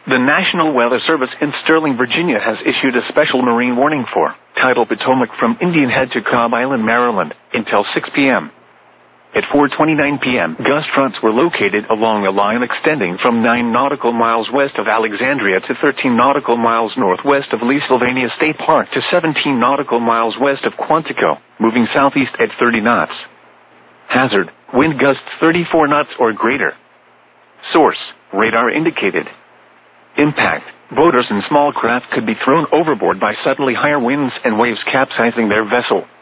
The National Weather Service in Sterling, Virginia has issued a special marine warning for tidal Potomac from Indian Head to Cobb Island, Maryland, until 6 p.m. At 4:29 p.m., gust fronts were located along a line extending from 9 nautical miles west of Alexandria to 13 nautical miles northwest of Lee Sylvania State Park to 17 nautical miles west of Quantico, moving southeast at 30 knots. Hazard, wind gusts 34 knots or greater. Source, radar indicated. Impact, boaters and small craft could be thrown overboard by suddenly higher winds and waves capsizing their vessel.